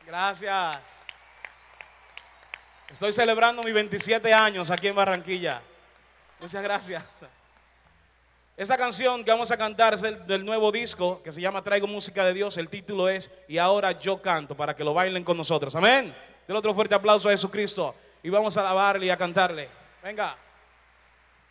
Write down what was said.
Gracias. Estoy celebrando mis 27 años aquí en Barranquilla. Muchas gracias. Esa canción que vamos a cantar es del nuevo disco que se llama Traigo Música de Dios. El título es Y ahora yo canto, para que lo bailen con nosotros. Amén. Del otro fuerte aplauso a Jesucristo y vamos a alabarle y a cantarle. Venga.